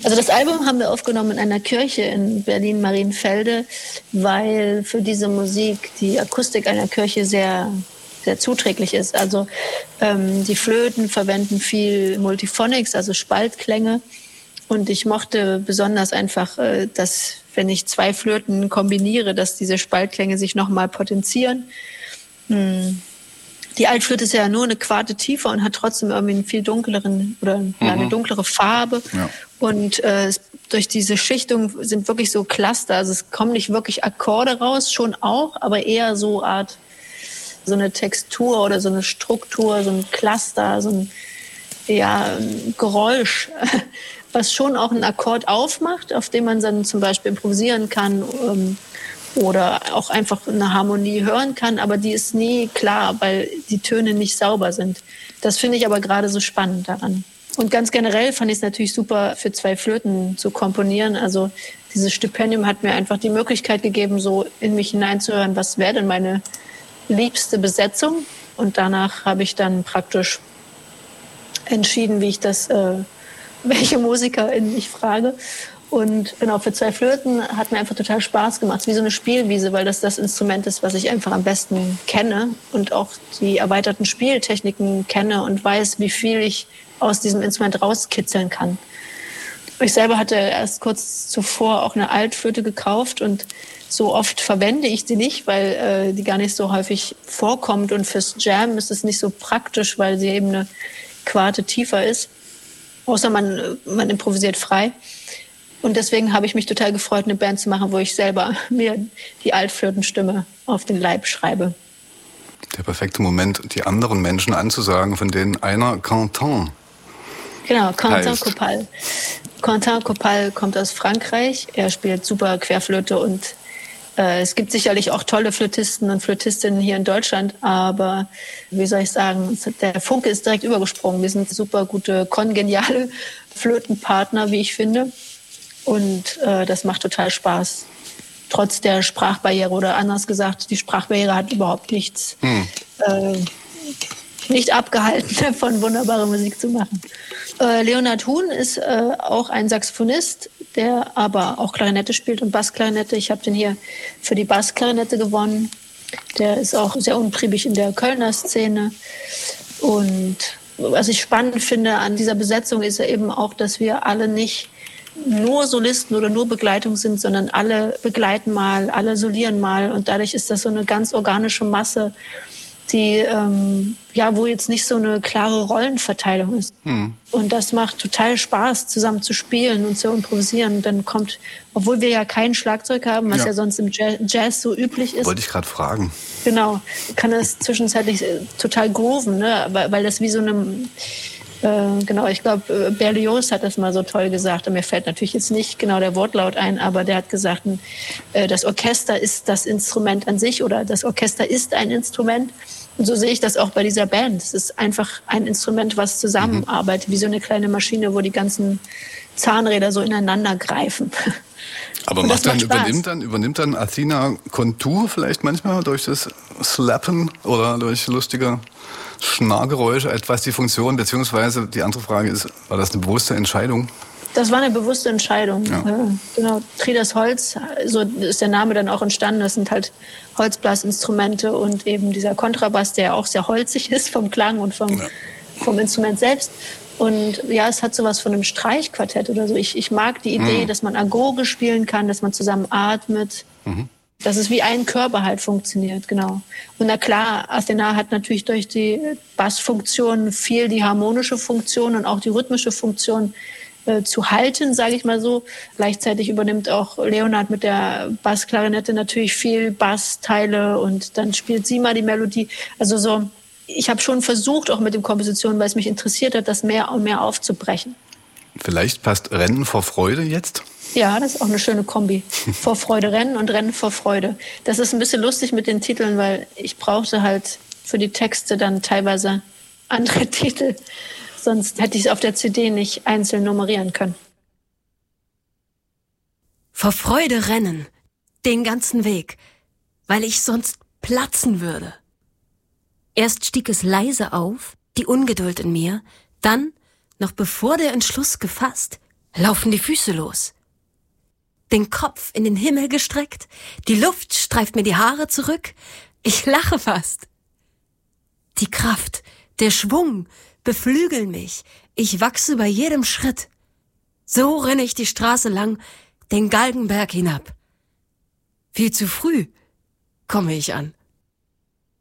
Also das Album haben wir aufgenommen in einer Kirche in Berlin-Marienfelde, weil für diese Musik die Akustik einer Kirche sehr, sehr zuträglich ist. Also die Flöten verwenden viel Multiphonics, also Spaltklänge. Und ich mochte besonders einfach, dass, wenn ich 2 Flöten kombiniere, dass diese Spaltklänge sich nochmal potenzieren. Die Altflöte ist ja nur eine Quarte tiefer und hat trotzdem irgendwie einen viel dunkleren oder eine dunklere Farbe. Ja. Und durch diese Schichtung sind wirklich so Cluster. Also es kommen nicht wirklich Akkorde raus, schon auch, aber eher so so eine Textur oder so eine Struktur, so ein Cluster, so ein Geräusch, was schon auch einen Akkord aufmacht, auf dem man dann zum Beispiel improvisieren kann oder auch einfach eine Harmonie hören kann, aber die ist nie klar, weil die Töne nicht sauber sind. Das finde ich aber gerade so spannend daran. Und ganz generell fand ich es natürlich super, für 2 Flöten zu komponieren. Also dieses Stipendium hat mir einfach die Möglichkeit gegeben, so in mich hineinzuhören, was wäre denn meine liebste Besetzung? Und danach habe ich dann praktisch entschieden, wie ich welche MusikerInnen ich frage. Und genau, für 2 Flöten hat mir einfach total Spaß gemacht. Es ist wie so eine Spielwiese, weil das Instrument ist, was ich einfach am besten kenne und auch die erweiterten Spieltechniken kenne und weiß, wie viel ich aus diesem Instrument rauskitzeln kann. Ich selber hatte erst kurz zuvor auch eine Altflöte gekauft und so oft verwende ich sie nicht, weil die gar nicht so häufig vorkommt. Und fürs Jam ist es nicht so praktisch, weil sie eben eine Quarte tiefer ist. Außer man improvisiert frei. Und deswegen habe ich mich total gefreut, eine Band zu machen, wo ich selber mir die Altflötenstimme auf den Leib schreibe. Der perfekte Moment, die anderen Menschen anzusagen, von denen einer Quentin. Genau, Quentin Copal. Quentin Copal kommt aus Frankreich. Er spielt super Querflöte und es gibt sicherlich auch tolle Flötisten und Flötistinnen hier in Deutschland, aber wie soll ich sagen, der Funke ist direkt übergesprungen. Wir sind super gute, kongeniale Flötenpartner, wie ich finde. Und das macht total Spaß. Trotz der Sprachbarriere oder anders gesagt, die Sprachbarriere hat überhaupt nichts nicht abgehalten, davon wunderbare Musik zu machen. Leonhard Huhn ist auch ein Saxophonist, der aber auch Klarinette spielt und Bassklarinette. Ich habe den hier für die Bassklarinette gewonnen. Der ist auch sehr untriebig in der Kölner Szene. Und was ich spannend finde an dieser Besetzung ist ja eben auch, dass wir alle nicht nur Solisten oder nur Begleitung sind, sondern alle begleiten mal, alle solieren mal. Und dadurch ist das so eine ganz organische Masse, die wo jetzt nicht so eine klare Rollenverteilung ist. Und das macht total Spaß, zusammen zu spielen und zu improvisieren. Und dann kommt, obwohl wir ja kein Schlagzeug haben, was ja sonst im Jazz so üblich ist. Wollte ich gerade fragen. Genau, kann das zwischenzeitlich total grooven, ne? Weil das wie so eine ich glaube, Berlioz hat das mal so toll gesagt. Und mir fällt natürlich jetzt nicht genau der Wortlaut ein, aber der hat gesagt, das Orchester ist das Instrument an sich oder das Orchester ist ein Instrument. Und so sehe ich das auch bei dieser Band. Es ist einfach ein Instrument, was zusammenarbeitet, wie so eine kleine Maschine, wo die ganzen Zahnräder so ineinander greifen. Aber übernimmt dann Athena Kontur vielleicht manchmal durch das Slappen oder durch lustige Schnarrgeräusche etwas die Funktion, beziehungsweise die andere Frage ist, war das eine bewusste Entscheidung? Das war eine bewusste Entscheidung. Ja. Genau, Tridas Holz, so ist der Name dann auch entstanden. Das sind halt Holzblasinstrumente und eben dieser Kontrabass, der auch sehr holzig ist vom Klang und vom Instrument selbst. Und ja, es hat sowas von einem Streichquartett oder so. Ich mag die Idee, dass man agogisch spielen kann, dass man zusammen atmet. Dass es wie ein Körper halt funktioniert, genau. Und na klar, Athena hat natürlich durch die Bassfunktion viel die harmonische Funktion und auch die rhythmische Funktion zu halten, sage ich mal so. Gleichzeitig übernimmt auch Leonhard mit der Bassklarinette natürlich viel Bassteile und dann spielt sie mal die Melodie. Also so, ich habe schon versucht, auch mit den Kompositionen, weil es mich interessiert hat, das mehr und mehr aufzubrechen. Vielleicht passt Rennen vor Freude jetzt? Ja, das ist auch eine schöne Kombi. Vor Freude Rennen und Rennen vor Freude. Das ist ein bisschen lustig mit den Titeln, weil ich brauchte halt für die Texte dann teilweise andere Titel. Sonst hätte ich es auf der CD nicht einzeln nummerieren können. Vor Freude rennen, den ganzen Weg, weil ich sonst platzen würde. Erst stieg es leise auf, die Ungeduld in mir, dann, noch bevor der Entschluss gefasst, laufen die Füße los. Den Kopf in den Himmel gestreckt, die Luft streift mir die Haare zurück, ich lache fast. Die Kraft, der Schwung beflügeln mich, ich wachse bei jedem Schritt. So renne ich die Straße lang, den Galgenberg hinab. Viel zu früh komme ich an.